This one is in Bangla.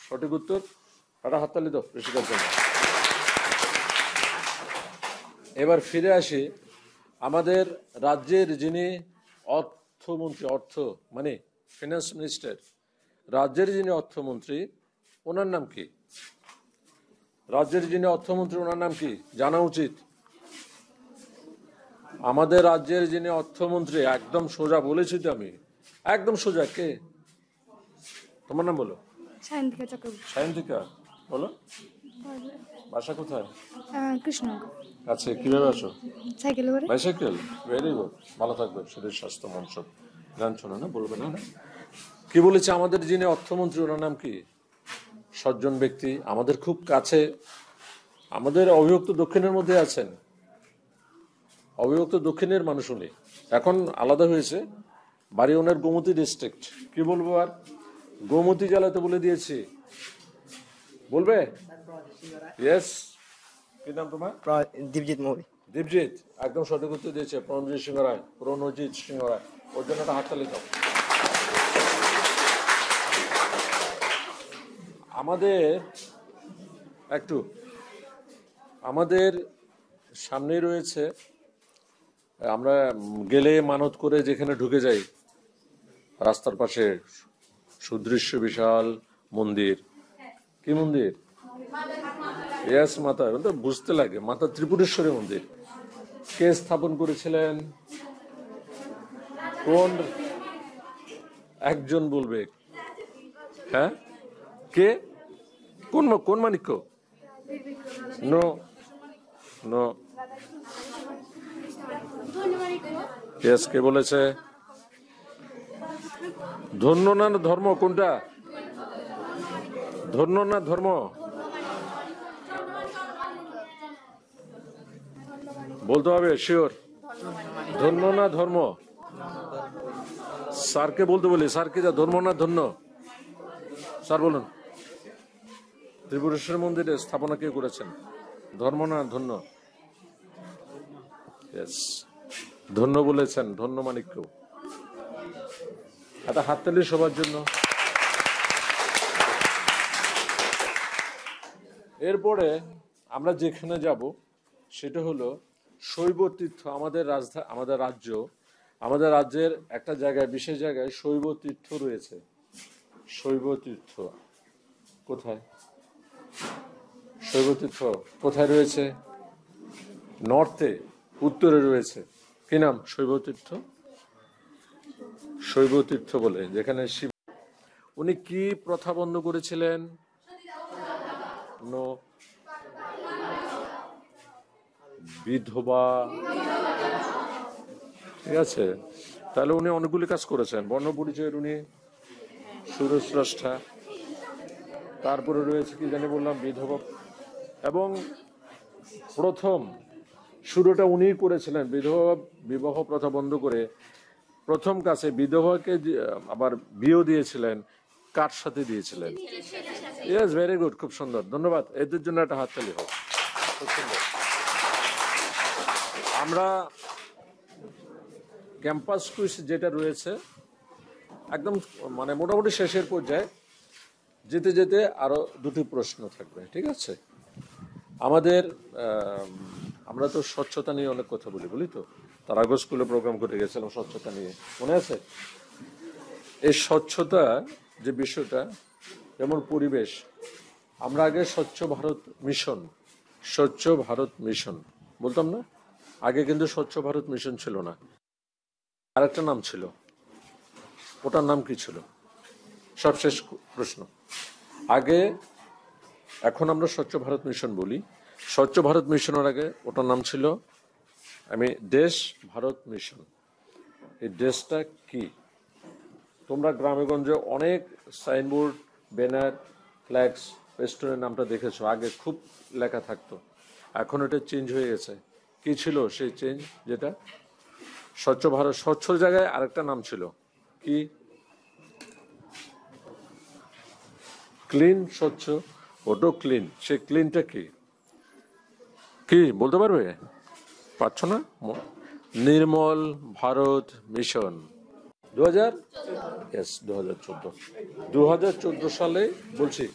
সঠিক উত্তর। একটা হাততালি দাও ঋষিকার জন্য। এবার ফিরে আসি, আমাদের রাজ্যের যিনি অর্থমন্ত্রী, অর্থ মানে ফিনান্স মিনিস্টার, রাজ্যের যিনি অর্থমন্ত্রী ওনার নাম কি? রাজ্যের যিনি অর্থমন্ত্রী ওনার নাম কি? জানা উচিত। আমাদের রাজ্যের যিনি অর্থমন্ত্রী, একদম সোজা বলেছি তো আমি, একদম সোজা। কে? তোমার নাম বলো। সায়ন্তিকা চক্রবর্তী। সায়ন্তিকা, বলো। বাসা কোথায়? কৃষ্ণনগর। আচ্ছা, কিভাবে আসো? সাইকেলে করে। বাইসাইকেল। ভেরি গুড, ভালো থাকবে, শরীর স্বাস্থ্য মন সব। গান শোনো না, বলবে না? কি বলেছে আমাদের যিনি অর্থমন্ত্রী ওনার নাম কি? সজ্জন ব্যক্তি, আমাদের খুব কাছে, আমাদের অবিভক্ত দক্ষিণের মধ্যে আছেন, অবিভক্ত দক্ষিণের মানুষ উনি, এখন আলাদা হয়েছে, বাড়ি ওনার গোমতী ডিস্ট্রিক্ট। কি বলবো আর, গোমতী জেলাতে বলে দিয়েছি, বলবে? ইয়েস। কি নাম তোমার? দীপজিৎ মৌরি। দীপজিৎ, একদম সঠিক উত্তর দিয়েছে। প্রণজিৎ সিংহ রায়, প্রণজিৎ সিংহ রায়, ওর জন্য একটা হাততালি দাও। আমাদের সামনেই রয়েছে, আমরা গেলে মানত করে যেখানে ঢুকে যাই, রাস্তার পাশে সুদৃশ্য বিশাল মন্দির। কি মন্দির? ইয়েস, মাতা, বুঝতে লাগে, মাতা ত্রিপুরেশ্বরী মন্দির। কে স্থাপন করেছিলেন? কোন একজন বলবে? হ্যাঁ, কে? কোন মাণিক্য? No no. ইয়েস, কে বলেছে? ধন্য না ধর্ম, কোনটা? ধন্য না ধর্ম? বলতে হবে শিওর। ধন্য না ধর্ম? স্যারকে বলতে বলি, স্যার কি ধর্ম না ধন্য? স্যার বলুন। ত্রিপুরেশ্বর মন্দিরে স্থাপনা কে করেছেন? ধর্ম না ধন্য? ধন্য বলেছেন, ধন্য মাণিক্য। একটা হাততালি সবার জন্য। এরপরে আমরা যেখানে যাব সেটা হলো শৈব তীর্থ। আমাদের রাজ্যের একটা জায়গায়, বিশেষ জায়গায় শৈব তীর্থ রয়েছে। শৈব তীর্থ কোথায়? শৈব তীর্থ কোথায় রয়েছে? নর্থে, উত্তরে রয়েছে। কি নাম? শৈব তীর্থ। শৈব তীর্থ বলে, যেখানে শিব। উনি কি প্রথা বন্ধ করেছিলেন? বিধবা। ঠিক আছে, তাহলে উনি অনেকগুলি কাজ করেছেন। বর্ণ পরিচয়ের উনি সুরস্রষ্টা। তারপরে রয়েছে কি জানি বললাম, বিধবা। এবং প্রথম শুরুটা উনিই করেছিলেন, বিধবা বিবাহ প্রথা বন্ধ করে প্রথম কাছে বিধবাকে আবার বিয়েও দিয়েছিলেন। কার সাথে দিয়েছিলেন? ইয়েস, ভেরি গুড, খুব সুন্দর, ধন্যবাদ। এদের জন্য একটা হাততালি হোক। খুব সুন্দর। আমরা ক্যাম্পাস কুইজ যেটা রয়েছে একদম মানে মোটামুটি শেষের পর্যায়ে, যেতে যেতে আরো দুটি প্রশ্ন থাকবে, ঠিক আছে? আমরা তো স্বচ্ছতা নিয়ে অনেক কথা বলি তো, তার আগে স্কুলে প্রোগ্রাম করে গেছিলাম স্বচ্ছতা নিয়ে, মনে আছে? এই স্বচ্ছতা যে বিষয়টা, যেমন পরিবেশ, আমরা আগে স্বচ্ছ ভারত মিশন বলতাম না? আগে কিন্তু স্বচ্ছ ভারত মিশন ছিল না, আরেকটা নাম ছিল। ওটার নাম কি ছিল? সবশেষ প্রশ্ন। এখন আমরা স্বচ্ছ ভারত মিশন বলি, স্বচ্ছ ভারত মিশনের আগে ওটার নাম ছিল দেশ ভারত মিশন। এই দেশটা কি? তোমরা গ্রামে গঞ্জে অনেক সাইনবোর্ড, ব্যানার, ফ্ল্যাক্স, পেস্টনের নামটা দেখেছো, আগে খুব লেখা থাকতো, এখন এটা চেঞ্জ হয়ে গেছে। কি ছিল সেই চেঞ্জ? যেটা স্বচ্ছ ভারত, স্বচ্ছর জায়গায় আরেকটা নাম ছিল কি? ক্লিন। স্বচ্ছ, ওটো ক্লিন। সেই ক্লিনটা কি? কি বলতে পারবে? পারছো না? নির্মল ভারত মিশন 2014 সালে বলছি।